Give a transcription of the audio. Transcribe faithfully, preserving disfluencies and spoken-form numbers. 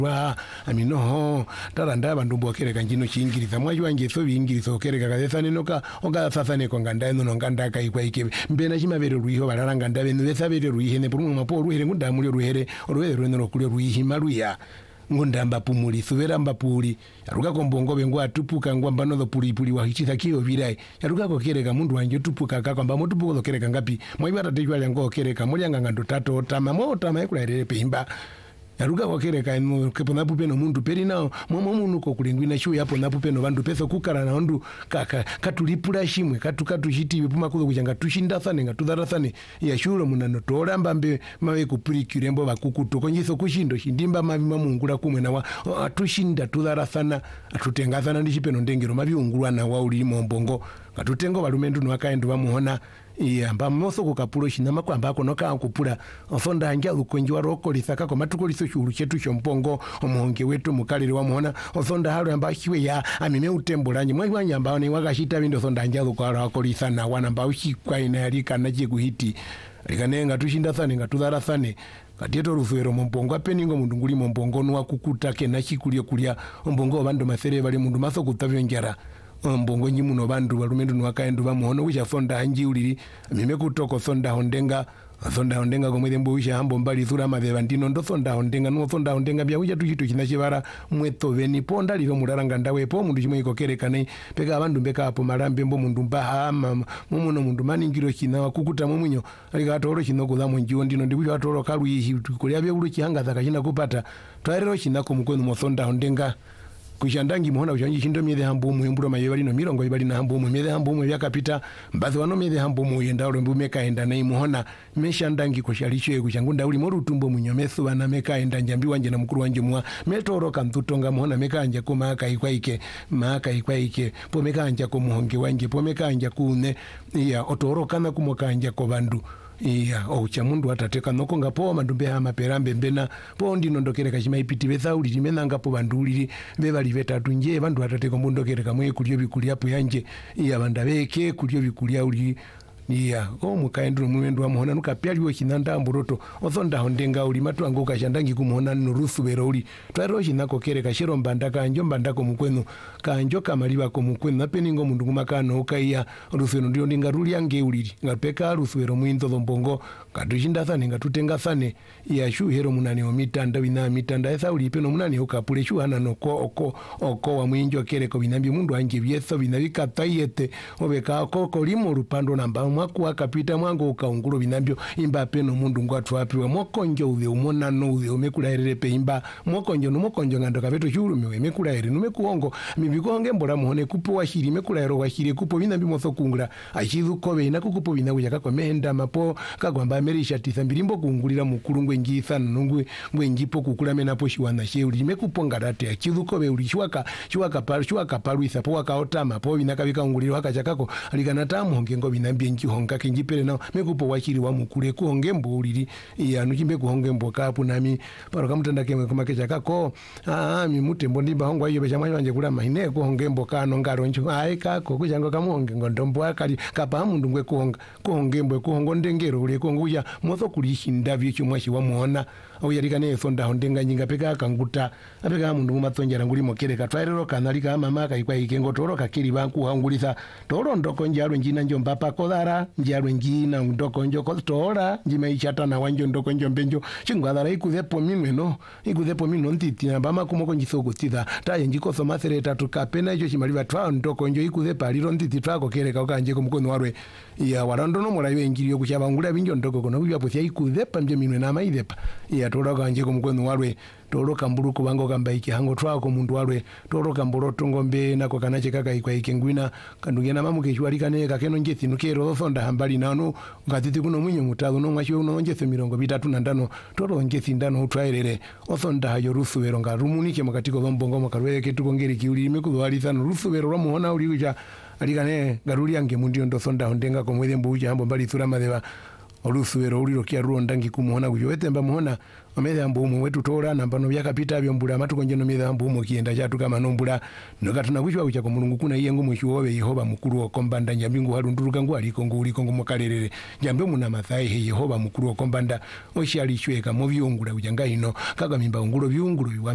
wa amino taranda bandu bokereka njino chingiriza mwaji wanje so bingiriza okereka kadesa nenoka oga sasa ne kwanganda eno nganda kai kwa ike mbena chimabere ruiho balaranga ndabe nesabere ruihe ne purumwe mapo ruhere ngundamuli ruhere oruhere rweno kule ruihi maruya ngundamba pumuli subera mbapuli yaruka kombongo bengo atupuka ngwamba no puli puli wa hichitha kiyo virai yaruka kokereka mundu wanje tupuka kakamba motupuko kokereka ngapi mwaji batatejwa lyango okereka mulyanga ngando tato tama mota maikula rere peimba yaruka kokereka ino kepona pupeno mundu peri nao momo munuko kulingwina shu yapo na pupeno bandu peso kukara na ondu kaka katulipula shimwe katu katu shitiwe puma kuzo kuchanga tushinda sane ngatudara sane ya shulo munano tola mbambe mawe kupurikire mbo bakukuto konyiso kushindo shindimba mavi mamungura kumwe na wa atushinda tudara sana atutenga sana ndishipeno ndengero mavi ungurwa na wa uli mombongo katutengo balumendu nwakaendu bamuhona iya mba moso kukapulo shinama kwamba akonoka kupula ofonda anja ukonji wa roko lisaka kwa matukoliso shuru chetu shompongo omuhonge wetu mukaliri wa muhona ofonda halo amba shiwe ya amime utembulanyi mwaji wanya amba ni wakashita windo ofonda anja ukawara wako lisana wana amba ushikwa inayalika na jikuhiti alikanenga tushinda thane nga tudhara thane katieto rufuero mpongo apeningo mundu nguli mpongo nuwa kukutake na chikulia kulia mpongo bando masere bali mundu maso kutavyo njara mbongo nyimuno bandu balumendu nwakaendu bamuhono wisha sonda anji uliri mime kutoko sonda hondenga sonda hondenga komwede mbo wisha hambo mbali thura mabeba ndino ndo sonda hondenga nuo sonda hondenga bya wisha tuchitu chinachibara mweto veni ponda lilo mularanga ndawe po mundu chimwe ikokerekane peka abandu mbeka hapo marambe mbo mundu mbaha mumuno mundu maningiro china wakukuta mumunyo alika atoro chino kudhamu njiwo ndino ndikucho atoro kalu ishi kulia bya ulu chihanga zaka china kupata twaerero china komukwenu mo sonda hondenga kushandangi muhona ushanji shindo miede hambu mu mburo mayebali no mirongo ibali na hambu mu miede hambu mu yakapita mbazi wano miede hambu mu yenda ulembu meka enda na muhona meshandangi kushalishe kushangunda uli moru tumbo munyomesu bana meka enda njambi wanje na mukuru wanje mwa metoroka mtutonga muhona meka anja ko maka ikwaike maka ikwaike po meka anja ko muhonge wanje po meka anja kune iya otoroka na kumoka anja ko bandu iya o chamundu atateka noko ngapo mandumbe hama perambe mbena po ndino ndokereka chimaipiti bethauli limena ngapo banduliri bebali betatu nje bandu atateka mundokereka mwe kulyo bikulia po yanje iya bandabeke kulyo bikulia uli iya o mukaendu mwendu amuhona nukapyaliwo chinanda amburoto othonda hondenga uli matu ango kashandangi kumuhona nurusu bero uli twaro chinako kereka shero mbandaka anjo mbandako mukwenu kanjo kamaliba ko mukwenu napeningo mundu kumakano ukaiya ruseno ndio ndinga ruli ange uliri ngapeka ruswero muinzo zombongo kadushinda thane ngatutenga thane iya shu hero munani omitanda wina mitanda esa uli peno munani ukapule shu hana noko oko oko wa mwinjo kereko binambi mundu anje byeso binabika tayete obeka koko limo rupando namba mwaku akapita mwango ukaungulo binambyo imba peno mundu ngwatu wapiwe mokonjo uwe umona no uwe umekula herere pe imba mokonjo numokonjo ngando kabeto shuru miwe mekula here numekuongo mibikuonge mbora muhone kupo washiri mekula hero washiri kupo binambi moso kungula ashizu kobe inakukupo binawe yakako mehenda mapo kagwamba amerisha tisambirimbo kungulira mukuru ngwenjisa nungwe ngwenjipo kukula menapo shiwana sheuli mekuponga date ashizu kobe ulishwaka shwaka paru shwaka paru isapo wakaotama po binakabika ungulira wakachakako alikanata muhonge ngo binambi honga kinjipele na mekupo wachiri wa mukule kuhongembo uliri ya nuchimbe kuhongembo kapu nami paro kamutanda kemwe kumakecha kako ah mi mutembo ndimba hongwa iyo becha mwanyo wanje kula mahine kuhongembo kano ngaro ncho ai kako kujango kamuhonge ngondombo akali kapa mundu ngwe kuhonga kuhongembo kuhongo ndengero ule kuhonguya mozo kulishinda byo mwashi wa muona au yarikane sonda hondenga nyinga peka kanguta apeka mundu mumatonjera nguli mokereka twairero kanalika mama kaikwa ikengo toroka kiri banku hangulisa toro ndoko njalo njina njomba pakodara njalo njina ndoko njoko tora njima ichata na wanjo ndoko njombenjo chingwadara ikuzepo minwe no ikuzepo minwe ntiti namba kumoko njisoko tida taye njiko somasere tatu kapena icho chimaliva twa ndoko njo ikuzepa liro ntiti twako kereka ukanje ko mukono warwe ya warando no mulayo enjiriyo kuchabangula binjo ndoko kono bya posia ikuzepa mje minwe na maizepa ya tora kanje ko mukono warwe toro kamburu kubango kamba iki hango twako mundu warwe toro kamburo tongombe nako kanache kaka ikwa ikengwina kandugena mamuke chwalika kakeno njeti nukero sonda hambali nano ngatiti kuno mwinyo mutazo no mwasho uno njese mirongo bitatu na ndano toro njesi ndano utwairere osonda hayo rusuwero nga rumunike makatiko zombongo makarweke tukongeri kiuli mekudwaliza no rusuwero ramuhona uli uja alikane garuli yange mundio ndo sonda hondenga ko mwede mbuja hambo mbali thura madeba olusuwero uliro kia ruondangi kumuhona kujo wetemba muhona omeze ambu umu wetu tora nambano byakapita byo mbula matuko njono meze ambu umu kienda chatu kama nombula noka tunakuchwa kucha kwa mulungu kuna iye ngumu shuowe Yehova mukuru wa kombanda njambingu harunduruka ngu aliko ngu uliko ngu mokalelele njambe muna mathai he Yehova mukuru wa kombanda oshi alishweka mo vyungula ujanga hino kaga mimba ungulo vyungulu